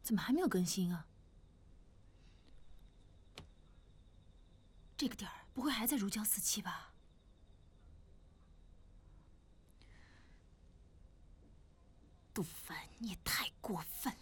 怎么还没有更新啊？这个点儿不会还在如胶似漆吧？杜帆，你也太过分了！